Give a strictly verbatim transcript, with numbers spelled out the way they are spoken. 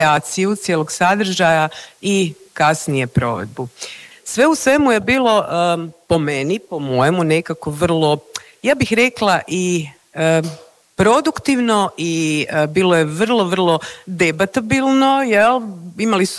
kreaciju cijelog sadržaja i kasnije provedbu. Sve u svemu je bilo um, po meni, po mojemu nekako vrlo, ja bih rekla i um, produktivno i uh, bilo je vrlo, vrlo debatabilno, jel? Imali su